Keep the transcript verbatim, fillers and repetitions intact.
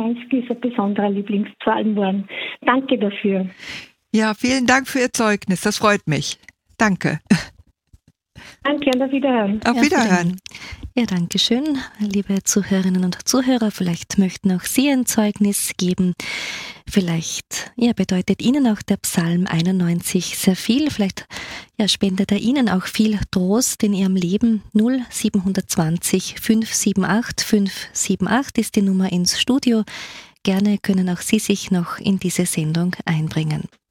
einundneunzig ist ein besonderer Lieblingspsalm geworden. Danke dafür. Ja, vielen Dank für Ihr Zeugnis. Das freut mich. Danke. Danke und auf Wiederhören. Auf Wiederhören. Ja, danke schön, liebe Zuhörerinnen und Zuhörer. Vielleicht möchten auch Sie ein Zeugnis geben. Vielleicht ja, bedeutet Ihnen auch der Psalm einundneunzig sehr viel. Vielleicht ja, spendet er Ihnen auch viel Trost in Ihrem Leben. null sieben zwanzig fünf sieben acht fünf sieben acht ist die Nummer ins Studio. Gerne können auch Sie sich noch in diese Sendung einbringen.